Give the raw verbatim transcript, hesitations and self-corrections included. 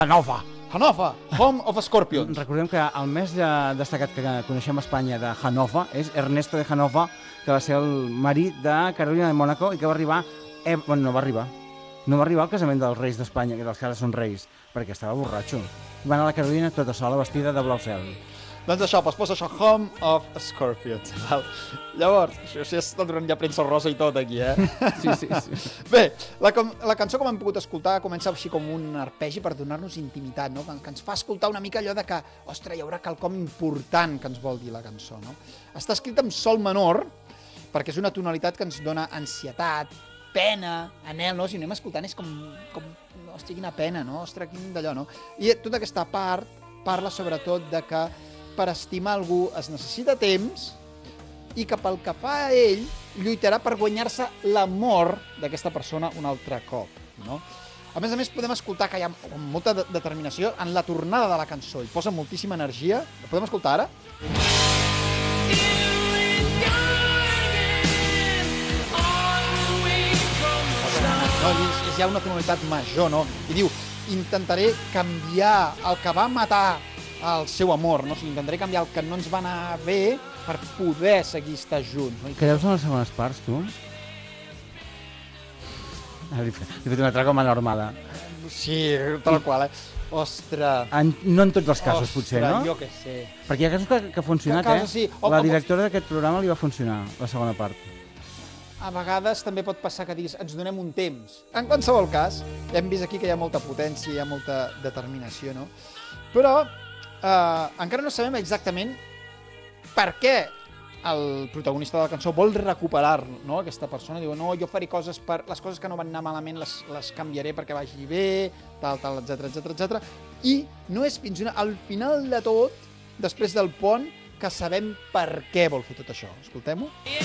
Hannover. Hannover, Home of Scorpions. Recordem que el més destacat que coneixem a Espanya de Hannover és Ernesto de Hannover, que va ser el marit de Carolina de Mónaco i que va arribar... Eh, bueno, no va arribar. No va arribar al casament dels reis d'Espanya, que dels que ara són reis, perquè estava borratxo. Va anar a la Carolina tota sola, vestida de blau cel. Doncs això, pues posa això, Home of Scorpions. Val? Llavors, això sí està donant ja premsa rosa i tot aquí, eh? Sí, sí, sí. Bé, la, la cançó, com hem pogut escoltar, comença així com un arpegi per donar-nos intimitat, no? Que, que ens fa escoltar una mica allò de que, ostres, hi haurà quelcom important que ens vol dir la cançó, no? Està escrita en sol menor, perquè és una tonalitat que ens dona ansietat, pena, anel, no? Si anem escoltant és com, com ostres, quina pena, no? Ostres, quin d'allò, no? I tota aquesta part parla sobretot de que per estimar algú es necessita temps i que pel que fa a ell lluitarà per guanyar-se l'amor d'aquesta persona un altre cop, no? A més a més, podem escoltar que hi ha molta de determinació en la tornada de la cançó. Hi posa moltíssima energia. La podem escoltar ara? No, és, és ja una tonalitat major, no? I diu, intentaré canviar el que va matar el seu amor, no? O sigui, intentaré canviar el que no ens va anar bé per poder seguir estar junts. No? Creus en les segones parts, tu? Ah, li he fet una altra com a normada. Sí, tal qual, eh? Ostres... En, no en tots els casos, Ostres, potser, no? jo què sé. Perquè hi ha casos que, que ha funcionat, Que casos, eh? sí. O- La o- directora d'aquest programa li va funcionar, la segona part. A vegades també pot passar que diguis, ens donem un temps. En qualsevol cas, hem vist aquí que hi ha molta potència, hi ha molta determinació, no? Però eh, encara no sabem exactament per què el protagonista de la cançó vol recuperar, no, aquesta persona. Diu, no, jo faré coses per... Les coses que no van anar malament les, les canviaré perquè vagi bé, tal, tal, etcètera, etcètera, etcètera. I no és fins al final de tot, després del pont, que sabem per què vol fer tot això. Escoltem-ho.